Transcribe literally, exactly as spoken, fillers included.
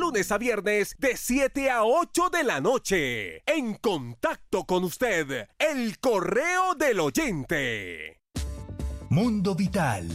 lunes a viernes de siete a ocho de la noche. En contacto con usted, el correo del oyente. Mundo Vital.